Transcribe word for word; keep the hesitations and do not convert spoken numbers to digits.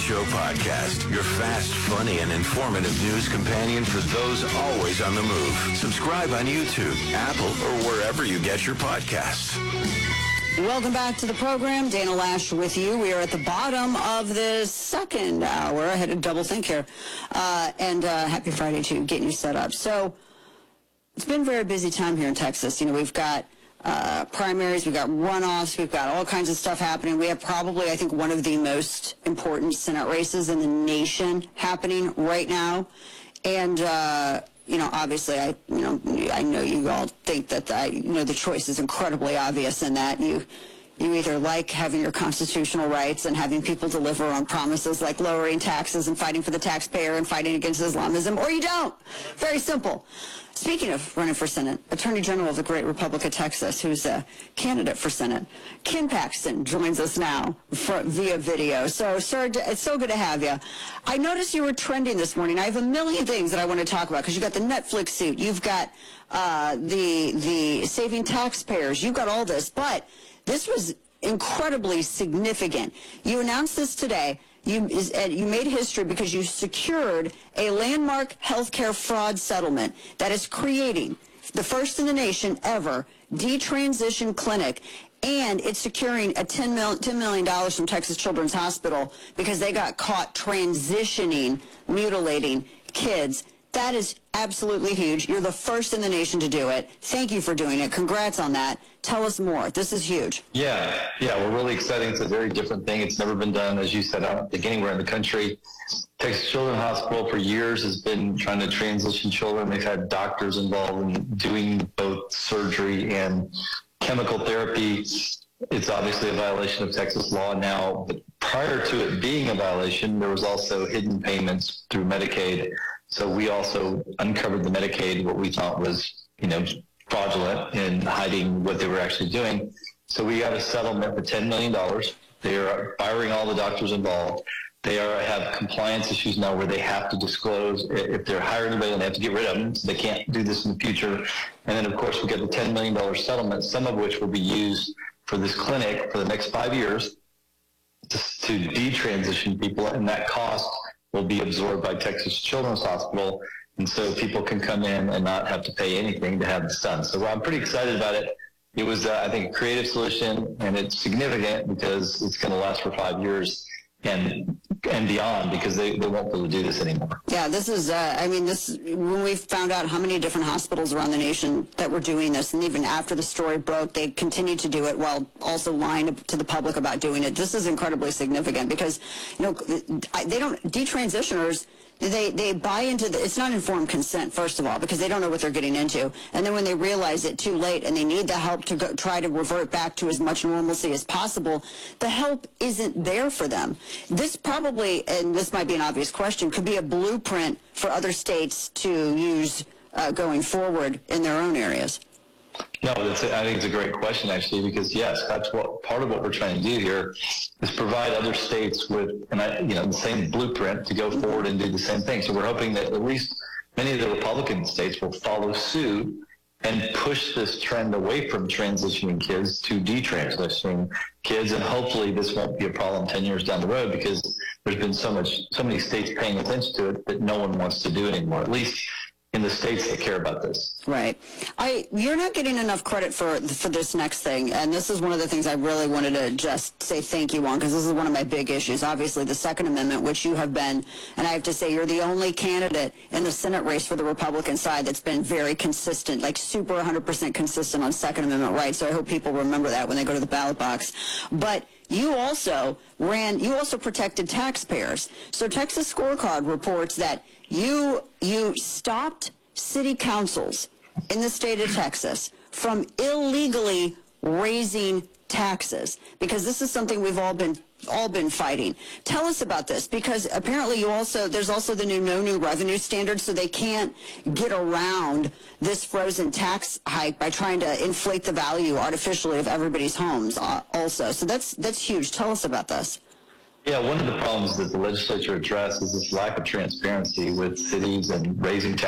Show podcast, your fast, funny, and informative news companion for those always on the move. Subscribe on YouTube, Apple, or wherever you get your podcasts. Welcome back to the program. Dana Loesch with you. We are at the bottom of the second hour. I had to double think here. Uh, and uh, happy Friday to getting you set up. So it's been a very busy time here in Texas. You know, we've got uh, primaries, we've got runoffs, we've got all kinds of stuff happening. We have probably, I think, one of the most important Senate races in the nation happening right now. And, uh, you know, obviously, I, you know, I know you all think that, I, you know, the choice is incredibly obvious in that you, you either like having your constitutional rights and having people deliver on promises like lowering taxes and fighting for the taxpayer and fighting against Islamism, or you don't. Very simple. Speaking of running for Senate, Attorney General of the Great Republic of Texas, who's a candidate for Senate, Ken Paxton joins us now for, via video. So, sir, it's so good to have you. I noticed you were trending this morning. I have a million things that I want to talk about because you've got the Netflix suit, you've got uh, the the saving taxpayers, you've got all this, but this was incredibly significant. You announced this today. You, is, uh, you made history because you secured a landmark healthcare fraud settlement that is creating the first in the nation ever detransition clinic, and it's securing a ten million dollars from Texas Children's Hospital because they got caught transitioning, mutilating kids. That is absolutely huge. You're the first in the nation to do it. Thank you for doing it. Congrats on that. Tell us more. This is huge. Yeah, yeah, we're really excited. It's a very different thing. It's never been done, as you said, out anywhere in the country. Texas Children's Hospital for years has been trying to transition children. They've had doctors involved in doing both surgery and chemical therapy. It's obviously a violation of Texas law now, but prior to it being a violation, there was also hidden payments through Medicaid. So we also uncovered the Medicaid, what we thought was, you know, fraudulent in hiding what they were actually doing. So we got a settlement for ten million dollars. They are firing all the doctors involved. They are have compliance issues now where they have to disclose if they're hiring anybody, and they have to get rid of them. So they can't do this in the future. And then, of course, we get the ten million dollars settlement, some of which will be used for this clinic for the next five years to, to detransition people, and that cost will be absorbed by Texas Children's Hospital, and so people can come in and not have to pay anything to have this done. So I'm pretty excited about it. It was, uh, I think, a creative solution, and it's significant because it's going to last for five years and and beyond, because they, they won't be able to do this anymore. Yeah, this is, uh, I mean, this, when we found out how many different hospitals around the nation that were doing this, and even after the story broke, they continued to do it while also lying to the public about doing it. This is incredibly significant because, you know, they don't, detransitioners, They they buy into the, it's not informed consent, first of all, because they don't know what they're getting into. And then when they realize it too late and they need the help to go, try to revert back to as much normalcy as possible, the help isn't there for them. This probably, and this might be an obvious question, could be a blueprint for other states to use uh, going forward in their own areas. No, that's a, I think it's a great question, actually, because yes, that's what part of what we're trying to do here is provide other states with, and I, you know, the same blueprint to go forward and do the same thing. So we're hoping that at least many of the Republican states will follow suit and push this trend away from transitioning kids to detransitioning kids, and hopefully this won't be a problem ten years down the road, because there's been so much, so many states paying attention to it that no one wants to do it anymore, at least in the states that care about this. Right. I you're not getting enough credit for for this next thing, and this is one of the things I really wanted to just say thank you on, because this is one of my big issues. Obviously, the Second Amendment, which you have been, and I have to say, you're the only candidate in the Senate race for the Republican side that's been very consistent, like super one hundred percent consistent on Second Amendment rights. So I hope people remember that when they go to the ballot box. But you also ran, you also protected taxpayers. So Texas Scorecard reports that you you stopped city councils in the state of Texas from illegally raising taxes, because this is something we've all been all been fighting. Tell us about this, because apparently you also there's also the new no new revenue standard, so they can't get around this frozen tax hike by trying to inflate the value artificially of everybody's homes uh, also. So that's that's huge. Tell us about this. Yeah, one of the problems that the legislature addressed is this lack of transparency with cities and raising taxes.